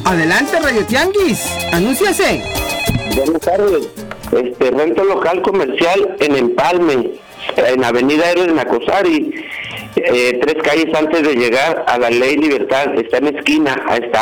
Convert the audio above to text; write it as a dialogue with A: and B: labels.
A: Adelante, Radio Tianguis, anúnciase.
B: Buenas tardes. Rento local comercial en Empalme, en Avenida Héroes Nacosari, 3 calles antes de llegar a la Ley Libertad. Está en esquina, está